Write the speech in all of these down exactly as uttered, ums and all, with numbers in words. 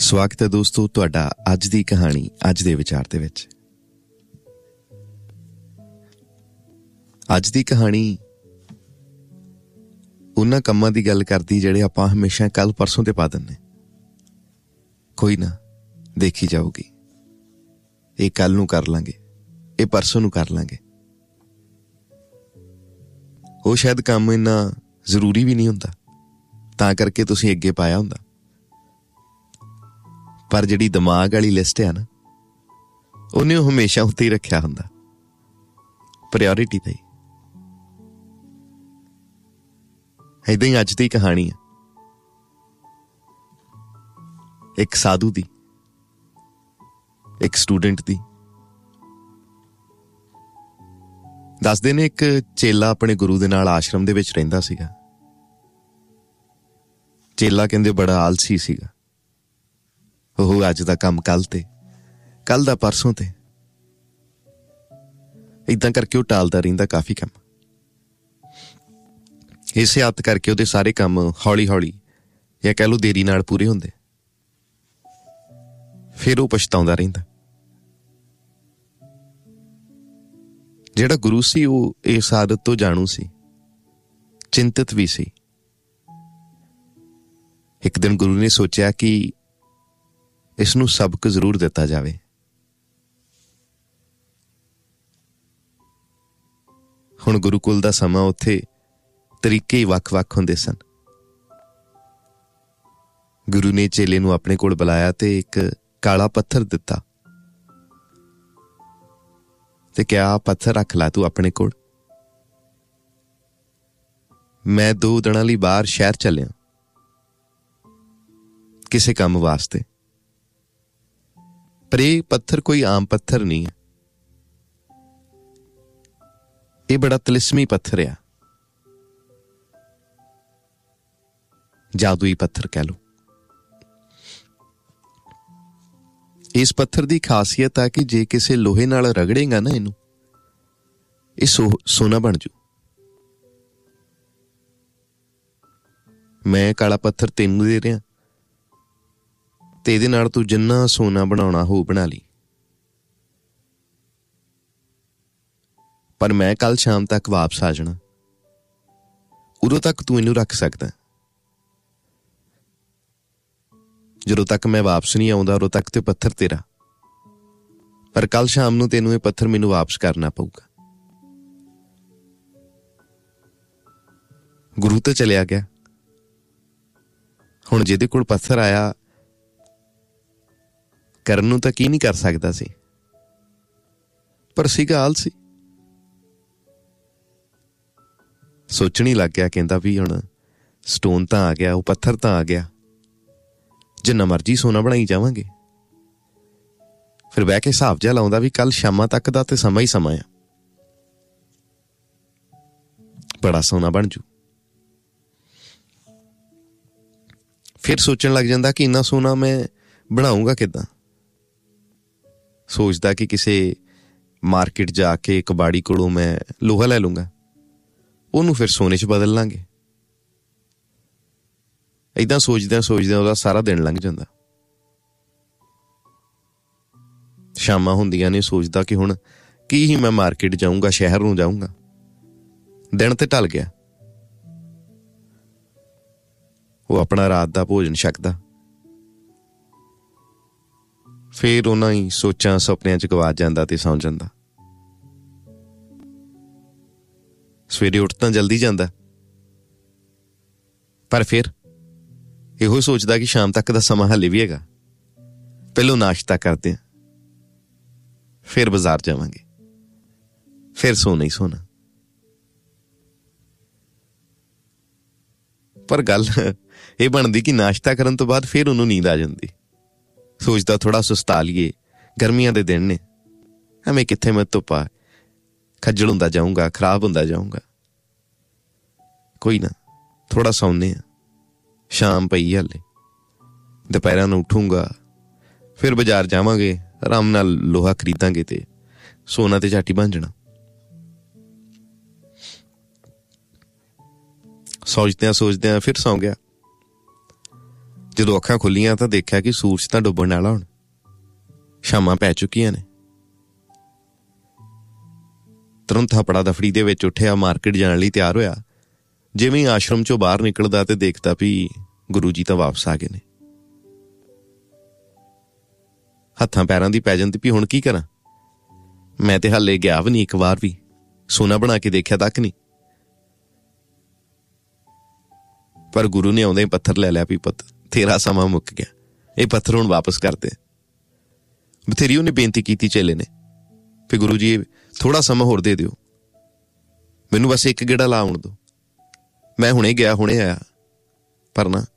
ਸਵਾਗਤ ਹੈ ਦੋਸਤੋ ਤੁਹਾਡਾ ਅੱਜ ਦੀ ਕਹਾਣੀ ਅੱਜ ਦੇ ਵਿਚਾਰ ਦੇ ਵਿੱਚ। ਅੱਜ ਦੀ ਕਹਾਣੀ ਉਹਨਾਂ ਕੰਮਾਂ ਦੀ ਗੱਲ ਕਰਦੀ ਜਿਹੜੇ ਆਪਾਂ ਹਮੇਸ਼ਾ ਕੱਲ ਪਰਸੋਂ ਤੇ ਪਾ ਦਿੰਦੇ। ਕੋਈ ਨਾ, ਦੇਖੀ ਜਾਊਗੀ, ਇਹ ਕੱਲ ਨੂੰ ਕਰ ਲਾਂਗੇ, ਇਹ ਪਰਸੋਂ ਨੂੰ ਕਰ ਲਾਂਗੇ। ਉਹ ਸ਼ਾਇਦ ਕੰਮ ਇੰਨਾ ਜ਼ਰੂਰੀ ਵੀ ਨਹੀਂ ਹੁੰਦਾ, ਤਾਂ ਕਰਕੇ ਤੁਸੀਂ ਅੱਗੇ ਪਾਇਆ ਹੁੰਦਾ। ਪਰ ਜਿਹੜੀ ਦਿਮਾਗ ਵਾਲੀ ਲਿਸਟ ਆ ਨਾ, ਉਹਨੇ ਉਹ ਹਮੇਸ਼ਾ ਉੱਤੇ ਹੀ ਰੱਖਿਆ ਹੁੰਦਾ, ਪ੍ਰਾਇਓਰਿਟੀ ਤੇ। ਏਦਾਂ ਹੀ ਅੱਜ ਦੀ ਕਹਾਣੀ ਆ ਇੱਕ ਸਾਧੂ ਦੀ, ਇੱਕ ਸਟੂਡੈਂਟ ਦੀ। ਦੱਸਦੇ ਨੇ ਇੱਕ ਚੇਲਾ ਆਪਣੇ ਗੁਰੂ ਦੇ ਨਾਲ ਆਸ਼ਰਮ ਦੇ ਵਿੱਚ ਰਹਿੰਦਾ ਸੀਗਾ। ਚੇਲਾ ਕਹਿੰਦੇ ਬੜਾ ਆਲਸੀ ਸੀਗਾ। ਉਹ ਅੱਜ ਦਾ ਕੰਮ ਕੱਲ ਤੇ, ਕੱਲ ਦਾ ਪਰਸੋਂ ਤੇ, ਏਦਾਂ ਕਰਕੇ ਉਹ ਟਾਲਦਾ ਰਹਿੰਦਾ ਕਾਫੀ ਕੰਮ। ਇਸੇ ਆਦਤ ਕਰਕੇ ਉਹਦੇ ਸਾਰੇ ਕੰਮ ਹੌਲੀ ਹੌਲੀ ਜਾਂ ਕਹਿ ਲਓ ਦੇਰੀ ਨਾਲ ਪੂਰੇ ਹੁੰਦੇ। ਫਿਰ ਉਹ ਪਛਤਾਉਂਦਾ ਰਹਿੰਦਾ। ਜਿਹੜਾ ਗੁਰੂ ਸੀ ਉਹ ਇਸ ਆਦਤ ਤੋਂ ਜਾਣੂ ਸੀ, ਚਿੰਤਤ ਵੀ ਸੀ। ਇੱਕ ਦਿਨ ਗੁਰੂ ਨੇ ਸੋਚਿਆ ਕਿ ਇਸ ਨੂੰ ਸਬਕ ਜ਼ਰੂਰ ਦਿੱਤਾ ਜਾਵੇ। ਹੁਣ ਗੁਰੂਕੁਲ ਦਾ ਸਮਾਂ, ਉੱਥੇ ਤਰੀਕੇ ਹੀ ਵੱਖ-ਵੱਖ ਹੁੰਦੇ ਸਨ। ਗੁਰੂ ਨੇ ਚੇਲੇ ਨੂੰ ਆਪਣੇ ਕੋਲ ਬੁਲਾਇਆ ਤੇ ਇੱਕ ਕਾਲਾ ਪੱਥਰ ਦਿੱਤਾ ਤੇ ਕਿਹਾ, ਪੱਥਰ ਰੱਖ ਲਾ ਤੂੰ ਆਪਣੇ ਕੋਲ। ਮੈਂ ਦੋ ਦਿਨਾਂ ਲਈ ਬਾਹਰ ਸ਼ਹਿਰ ਚੱਲਿਆ ਕਿਸੇ ਕੰਮ ਵਾਸਤੇ, ਪਰ ਇਹ ਪੱਥਰ ਕੋਈ ਆਮ ਪੱਥਰ ਨਹੀਂ ਹੈ। ਇਹ ਬੜਾ ਤਿਲਸਮੀ ਪੱਥਰ ਆ, ਜਾਦੂਈ ਪੱਥਰ ਕਹਿ ਲਓ। ਇਸ ਪੱਥਰ ਦੀ ਖਾਸੀਅਤ ਆ ਕਿ ਜੇ ਕਿਸੇ ਲੋਹੇ ਨਾਲ ਰਗੜੇਗਾ ਨਾ ਇਹਨੂੰ, ਇਹ ਸੋ ਸੋਨਾ ਬਣ ਜੂ। ਮੈਂ ਕਾਲਾ ਪੱਥਰ ਤੈਨੂੰ ਦੇ ਰਿਹਾ ਤੇ ਇਹਦੇ ਨਾਲ ਤੂੰ ਜਿੰਨਾ ਸੋਨਾ ਬਣਾਉਣਾ ਹੋ ਬਣਾ ਲਈ, ਪਰ ਮੈਂ ਕੱਲ ਸ਼ਾਮ ਤੱਕ ਵਾਪਸ ਆ ਜਾਣਾ। ਉਦੋਂ ਤੱਕ ਤੂੰ ਇਹਨੂੰ ਰੱਖ ਸਕਦਾ। ਜਦੋਂ ਤੱਕ ਮੈਂ ਵਾਪਸ ਨਹੀਂ ਆਉਂਦਾ ਉਦੋਂ ਤੱਕ ਤੇ ਪੱਥਰ ਤੇਰਾ, ਪਰ ਕੱਲ ਸ਼ਾਮ ਨੂੰ ਤੈਨੂੰ ਇਹ ਪੱਥਰ ਮੈਨੂੰ ਵਾਪਸ ਕਰਨਾ ਪਊਗਾ। ਗੁਰੂ ਤਾਂ ਚਲਿਆ ਗਿਆ। ਹੁਣ ਜਿਹਦੇ ਕੋਲ ਪੱਥਰ ਆਇਆ, ਕਰਨ ਨੂੰ ਤਾਂ ਕੀ ਨਹੀਂ ਕਰ ਸਕਦਾ ਸੀ, ਪਰ ਸੀਗਾ ਆਲਸੀ। ਸੋਚਣ ਹੀ ਲੱਗ ਗਿਆ, ਕਹਿੰਦਾ ਵੀ ਹੁਣ ਸਟੋਨ ਤਾਂ ਆ ਗਿਆ, ਉਹ ਪੱਥਰ ਤਾਂ ਆ ਗਿਆ, ਜਿੰਨਾ ਮਰਜ਼ੀ ਸੋਨਾ ਬਣਾਈ ਜਾਵਾਂਗੇ। ਫਿਰ ਬਹਿ ਕੇ ਹਿਸਾਬ ਜਿਹਾ ਲਾਉਂਦਾ ਵੀ ਕੱਲ ਸ਼ਾਮਾਂ ਤੱਕ ਦਾ ਤੇ ਸਮਾਂ ਹੀ ਸਮਾਂ ਆ, ਬੜਾ ਸੋਨਾ ਬਣ ਜੂ। ਫਿਰ ਸੋਚਣ ਲੱਗ ਜਾਂਦਾ ਕਿ ਇੰਨਾ ਸੋਨਾ ਮੈਂ ਬਣਾਊਂਗਾ ਕਿੱਦਾਂ। ਸੋਚਦਾ ਕਿ ਕਿਸੇ ਮਾਰਕੀਟ ਜਾ ਕੇ ਕਬਾੜੀ ਕੋਲੋਂ ਮੈਂ ਲੋਹਾ ਲੈ ਲੂੰਗਾ, ਉਹਨੂੰ ਫਿਰ ਸੋਨੇ 'ਚ ਬਦਲ ਲਾਂਗੇ। ਏਦਾਂ ਸੋਚਦਿਆਂ ਸੋਚਦਿਆਂ ਉਹਦਾ ਸਾਰਾ ਦਿਨ ਲੰਘ ਜਾਂਦਾ। ਸ਼ਾਮਾਂ ਹੁੰਦੀਆਂ ਨੇ, ਸੋਚਦਾ ਕਿ ਹੁਣ ਕੀ ਹੀ ਮੈਂ ਮਾਰਕੀਟ ਜਾਊਂਗਾ, ਸ਼ਹਿਰ ਨੂੰ ਜਾਊਂਗਾ। ਦਿਨ ਤੇ ਢਲ ਗਿਆ। ਉਹ ਆਪਣਾ ਰਾਤ ਦਾ ਭੋਜਨ ਛਕਦਾ, ਫਿਰ ਉਹਨਾਂ ਹੀ ਸੋਚਾਂ ਸੁਪਨਿਆਂ 'ਚ ਗਵਾਚ ਜਾਂਦਾ ਤੇ ਸੌਂ ਜਾਂਦਾ। ਸਵੇਰੇ ਉੱਠ ਤਾਂ ਜਲਦੀ ਜਾਂਦਾ, ਪਰ ਫਿਰ ਇਹੋ ਸੋਚਦਾ ਕਿ ਸ਼ਾਮ ਤੱਕ ਦਾ ਸਮਾਂ ਹਾਲੇ ਵੀ ਹੈਗਾ। ਪਹਿਲੋਂ ਨਾਸ਼ਤਾ ਕਰਦੇ ਆ, ਫਿਰ ਬਾਜ਼ਾਰ ਜਾਵਾਂਗੇ, ਫਿਰ ਸੋਣਾ ਹੀ ਸੋਣਾ। ਪਰ ਗੱਲ ਇਹ ਬਣਦੀ ਕਿ ਨਾਸ਼ਤਾ ਕਰਨ ਤੋਂ ਬਾਅਦ ਫਿਰ ਉਹਨੂੰ ਨੀਂਦ ਆ ਜਾਂਦੀ। ਸੋਚਦਾ ਥੋੜਾ ਸੁਸਤਾ ਲਈਏ, ਗਰਮੀਆਂ ਦੇ ਦਿਨ ਨੇ, ਐਵੇਂ ਕਿੱਥੇ ਮੈਂ ਧੁੱਪਾ ਖੱਜਲ ਹੁੰਦਾ ਜਾਊਂਗਾ, ਖਰਾਬ ਹੁੰਦਾ ਜਾਊਂਗਾ। ਕੋਈ ਨਾ, ਥੋੜਾ ਸੌਂਦੇ ਆ, ਸ਼ਾਮ ਪਈ ਹਾਲੇ, ਦੁਪਹਿਰਾਂ ਨੂੰ ਉੱਠੂੰਗਾ, ਫਿਰ ਬਾਜ਼ਾਰ ਜਾਵਾਂਗੇ, ਆਰਾਮ ਨਾਲ ਲੋਹਾ ਖਰੀਦਾਂਗੇ ਤੇ ਸੋਨਾ ਤੇ ਝਾਟੀ ਬਣ ਜਾਣਾ। ਸੋਚਦਿਆਂ ਸੋਚਦਿਆਂ ਫਿਰ ਸੌਂ ਗਿਆ। ਜਦੋਂ ਅੱਖਾਂ ਖੁੱਲੀਆਂ ਤਾਂ ਦੇਖਿਆ ਕਿ ਸੂਰਜ ਤਾਂ ਡੁੱਬਣ ਵਾਲਾ ਹੁਣ, ਸ਼ਾਮਾਂ ਪੈ ਚੁੱਕੀਆਂ ਨੇ। ਤੁਰੰਤ ਹਪੜਾ ਦਫੜੀ ਦੇ ਵਿੱਚ ਉੱਠਿਆ, ਮਾਰਕੀਟ ਜਾਣ ਲਈ ਤਿਆਰ ਹੋਇਆ। ਜਿਵੇਂ ਆਸ਼ਰਮ ਚੋਂ ਬਾਹਰ ਨਿਕਲਦਾ ਤੇ ਦੇਖਦਾ ਵੀ ਗੁਰੂ ਜੀ ਤਾਂ ਵਾਪਸ ਆ ਗਏ ਨੇ। ਹੱਥਾਂ ਪੈਰਾਂ ਦੀ ਪੈ ਜਾਂਦੀ ਵੀ ਹੁਣ ਕੀ ਕਰਾਂ। ਮੈਂ ਤੇ ਹਾਲੇ ਗਿਆ ਵੀ ਨਹੀਂ, ਇੱਕ ਵਾਰ ਵੀ ਸੋਨਾ ਬਣਾ ਕੇ ਦੇਖਿਆ ਤੱਕ ਨਹੀਂ। ਪਰ ਗੁਰੂ ਨੇ ਆਉਂਦੇ ਪੱਥਰ ਲੈ ਲਿਆ ਵੀ ਪੁੱਤ ਤੇਰਾ ਸਮਾਂ ਮੁੱਕ ਗਿਆ, ਇਹ ਪੱਥਰ ਹੁਣ ਵਾਪਸ ਕਰਦੇ। ਬਥੇਰੀ ਉਹਨੇ ਬੇਨਤੀ ਕੀਤੀ ਚੇਲੇ ਨੇ ਵੀ ਗੁਰੂ ਜੀ ਥੋੜਾ ਸਮਾਂ ਹੋਰ ਦੇ ਦਿਓ, ਮੈਨੂੰ ਬਸ ਇੱਕ ਗੇੜਾ ਲਾ ਆਉਣ ਦਿਓ, ਮੈਂ ਹੁਣੇ ਗਿਆ ਹੁਣੇ ਆਇਆ। ਪਰ ਨਾ,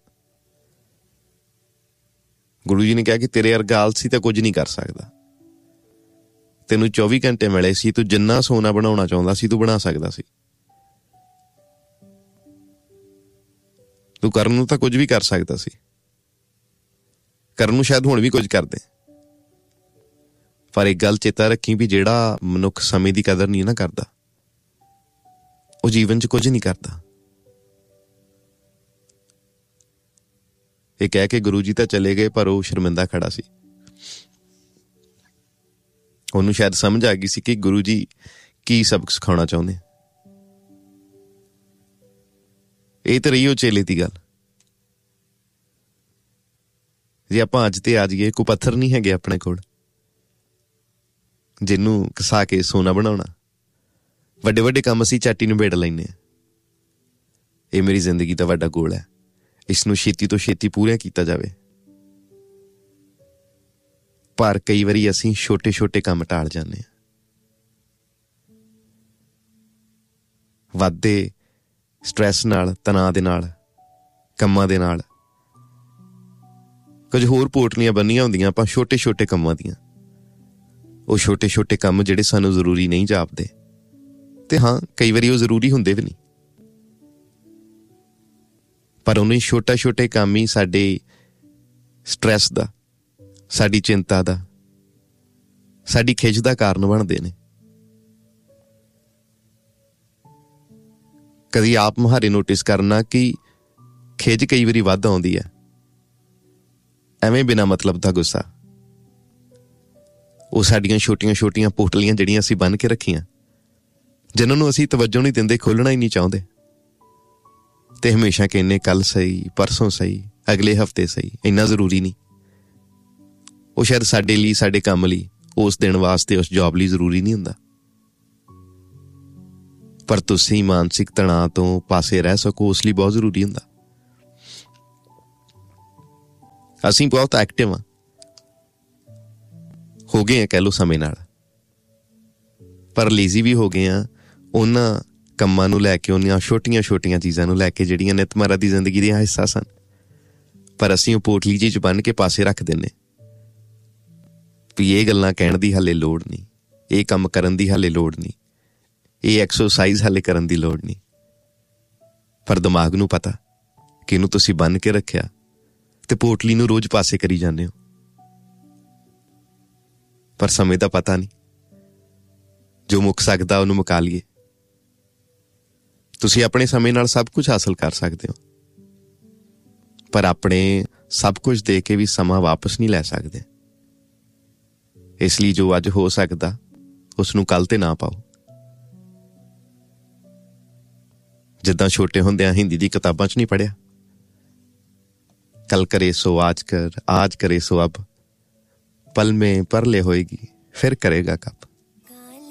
ਗੁਰੂ ਜੀ ਨੇ ਕਿਹਾ ਕਿ ਤੇਰੇ ਵਰਗਾ ਆਲਸੀ ਤਾਂ ਕੁਝ ਨਹੀਂ ਕਰ ਸਕਦਾ। ਤੈਨੂੰ ਚੌਵੀ ਘੰਟੇ ਮਿਲੇ ਸੀ, ਤੂੰ ਜਿੰਨਾ ਸੋਨਾ ਬਣਾਉਣਾ ਚਾਹੁੰਦਾ ਸੀ ਤੂੰ ਬਣਾ ਸਕਦਾ ਸੀ। ਤੂੰ ਕਰਨ ਨੂੰ ਤਾਂ ਕੁਝ ਵੀ ਕਰ ਸਕਦਾ ਸੀ, ਕਰਨ ਨੂੰ ਸ਼ਾਇਦ ਹੁਣ ਵੀ ਕੁਝ ਕਰਦੇ। ਪਰ ਇੱਕ ਗੱਲ ਚੇਤਾ ਰੱਖੀ ਵੀ ਜਿਹੜਾ ਮਨੁੱਖ ਸਮੇਂ ਦੀ ਕਦਰ ਨਹੀਂ ਨਾ ਕਰਦਾ, ਉਹ ਜੀਵਨ 'ਚ ਕੁਝ ਨਹੀਂ ਕਰਦਾ। ਇਹ ਕਹਿ ਕੇ ਗੁਰੂ ਜੀ ਤਾਂ ਚਲੇ ਗਏ, ਪਰ ਉਹ ਸ਼ਰਮਿੰਦਾ ਖੜਾ ਸੀ। ਉਹਨੂੰ ਸ਼ਾਇਦ ਸਮਝ ਆ ਗਈ ਸੀ ਕਿ ਗੁਰੂ ਜੀ ਕੀ ਸਬਕ ਸਿਖਾਉਣਾ ਚਾਹੁੰਦੇ। ਇਹ ਤਾਂ ਰਹੀ ਉਹ ਚੇਲੇ ਦੀ ਗੱਲ। ਜੇ ਆਪਾਂ ਅੱਜ ਤੇ ਆ ਜਾਈਏ, ਕੋਈ ਪੱਥਰ ਨਹੀਂ ਹੈਗੇ ਆਪਣੇ ਕੋਲ ਜਿਹਨੂੰ ਘਸਾ ਕੇ ਸੋਨਾ ਬਣਾਉਣਾ। ਵੱਡੇ ਵੱਡੇ ਕੰਮ ਅਸੀਂ ਝੱਟ ਹੀ ਨਿਬੇੜ ਲੈਂਦੇ ਹਾਂ। ਇਹ ਮੇਰੀ ਜ਼ਿੰਦਗੀ ਦਾ ਵੱਡਾ ਗੋਲ ਹੈ, ਇਸਨੂੰ ਛੇਤੀ ਤੋਂ ਛੇਤੀ ਪੂਰਾ ਕੀਤਾ ਜਾਵੇ। ਪਰ ਕਈ ਵਾਰੀ ਅਸੀਂ ਛੋਟੇ ਛੋਟੇ ਕੰਮ ਟਾਲ ਜਾਂਦੇ ਹਾਂ। ਵੱਧਦੇ ਸਟ੍ਰੈਸ ਨਾਲ, ਤਣਾਅ ਦੇ ਨਾਲ, ਕੰਮਾਂ ਦੇ ਨਾਲ, ਕੁਝ ਹੋਰ ਪੋਟਲੀਆਂ ਬੰਨੀਆਂ ਹੁੰਦੀਆਂ ਆਪਾਂ ਛੋਟੇ ਛੋਟੇ ਕੰਮਾਂ ਦੀਆਂ। ਉਹ ਛੋਟੇ ਛੋਟੇ ਕੰਮ ਜਿਹੜੇ ਸਾਨੂੰ ਜ਼ਰੂਰੀ ਨਹੀਂ ਜਾਪਦੇ, ਤੇ ਹਾਂ ਕਈ ਵਾਰੀ ਉਹ ਜ਼ਰੂਰੀ ਹੁੰਦੇ ਵੀ ਨਹੀਂ, ਪਰ ਉਹਨੇ ਛੋਟਾ ਛੋਟੇ ਕੰਮ ਹੀ ਸਾਡੇ ਸਟ੍ਰੈਸ ਦਾ, ਸਾਡੀ ਚਿੰਤਾ ਦਾ, ਸਾਡੀ ਖਿੱਚ ਦਾ ਕਾਰਨ ਬਣਦੇ ਨੇ। ਕਦੀ ਆਪ ਮੁਹਾਰੇ ਨੋਟਿਸ ਕਰਨਾ ਕਿ ਖਿੱਚ ਕਈ ਵਾਰੀ ਵੱਧ ਆਉਂਦੀ ਹੈ, ਐਵੇਂ ਬਿਨਾਂ ਮਤਲਬ ਦਾ ਗੁੱਸਾ। ਉਹ ਸਾਡੀਆਂ ਛੋਟੀਆਂ ਛੋਟੀਆਂ ਪੋਟਲੀਆਂ ਜਿਹੜੀਆਂ ਅਸੀਂ ਬੰਨ੍ਹ ਕੇ ਰੱਖੀਆਂ, ਜਿਨ੍ਹਾਂ ਨੂੰ ਅਸੀਂ ਤਵੱਜੋ ਨਹੀਂ ਦਿੰਦੇ, ਖੋਲ੍ਹਣਾ ਹੀ ਨਹੀਂ ਚਾਹੁੰਦੇ, ਤੇ ਹਮੇਸ਼ਾ ਕਹਿੰਦੇ ਕੱਲ ਸਹੀ, ਪਰਸੋਂ ਸਹੀ, ਅਗਲੇ ਹਫ਼ਤੇ ਸਹੀ, ਇੰਨਾ ਜ਼ਰੂਰੀ ਨਹੀਂ। ਉਹ ਸ਼ਾਇਦ ਸਾਡੇ ਲਈ, ਸਾਡੇ ਕੰਮ ਲਈ, ਉਸ ਦਿਨ ਵਾਸਤੇ, ਉਸ ਜੌਬ ਲਈ ਜ਼ਰੂਰੀ ਨਹੀਂ ਹੁੰਦਾ। ਪਰ ਤੁਸੀਂ ਮਾਨਸਿਕ ਤਣਾਅ ਤੋਂ ਪਾਸੇ ਰਹਿ ਸਕੋ, ਉਸ ਲਈ ਬਹੁਤ ਜ਼ਰੂਰੀ ਹੁੰਦਾ। ਅਸੀਂ ਬਹੁਤ ਐਕਟਿਵ ਹਾਂ, ਹੋ ਗਏ ਆ ਕਹਿ ਲਓ ਸਮੇਂ ਨਾਲ, ਪਰ ਲੇਜ਼ੀ ਵੀ ਹੋ ਗਏ ਆ ਉਹਨਾਂ ਕੰਮਾਂ ਨੂੰ ਲੈ ਕੇ, ਉਹਨੀਆਂ ਛੋਟੀਆਂ ਛੋਟੀਆਂ ਚੀਜ਼ਾਂ ਨੂੰ ਲੈ ਕੇ ਜਿਹੜੀਆਂ ਨਿਤਮਰਾ ਦੀ ਜ਼ਿੰਦਗੀ ਦੀਆਂ ਹਿੱਸਾ ਸਨ। ਪਰ ਅਸੀਂ ਉਹ ਪੋਟਲੀ ਜਿਹੀ 'ਚ ਬੰਨ੍ਹ ਕੇ ਪਾਸੇ ਰੱਖ ਦਿੰਦੇ ਵੀ ਇਹ ਗੱਲਾਂ ਕਹਿਣ ਦੀ ਹਾਲੇ ਲੋੜ ਨਹੀਂ, ਇਹ ਕੰਮ ਕਰਨ ਦੀ ਹਾਲੇ ਲੋੜ ਨਹੀਂ, ਇਹ ਐਕਸਰਸਾਈਜ਼ ਹਾਲੇ ਕਰਨ ਦੀ ਲੋੜ ਨਹੀਂ। ਪਰ ਦਿਮਾਗ ਨੂੰ ਪਤਾ ਕਿ ਇਹਨੂੰ ਤੁਸੀਂ ਬੰਨ੍ਹ ਕੇ ਰੱਖਿਆ ਤੇ ਪੋਟਲੀ ਨੂੰ ਰੋਜ਼ ਪਾਸੇ ਕਰੀ ਜਾਂਦੇ ਹੋ। ਪਰ ਸਮੇਂ ਦਾ ਪਤਾ ਨਹੀਂ, ਜੋ ਮੁੱਕ ਸਕਦਾ ਉਹਨੂੰ ਮੁਕਾ ਲਈਏ। ਤੁਸੀਂ ਆਪਣੇ ਸਮੇਂ ਨਾਲ ਸਭ ਕੁਝ ਹਾਸਲ ਕਰ ਸਕਦੇ ਹੋ, ਪਰ ਆਪਣੇ ਸਭ ਕੁਝ ਦੇ ਕੇ ਵੀ ਸਮਾਂ ਵਾਪਸ ਨਹੀਂ ਲੈ ਸਕਦੇ। ਇਸ ਲਈ ਜੋ ਅੱਜ ਹੋ ਸਕਦਾ ਉਸਨੂੰ ਕੱਲ ਤੇ ਨਾ ਪਾਓ। ਜਿੱਦਾਂ ਛੋਟੇ ਹੁੰਦਿਆਂ ਹਿੰਦੀ ਦੀ ਕਿਤਾਬਾਂ 'ਚ ਨਹੀਂ ਪੜ੍ਹਿਆ, ਕੱਲ ਕਰੇ ਸੋ ਆਜ ਕਰ, ਆਜ ਕਰੇ ਸੋ ਅਬ, ਪਲ ਮੇਂ ਪਰਲੇ ਹੋਏਗੀ ਫਿਰ ਕਰੇਗਾ ਕਬ।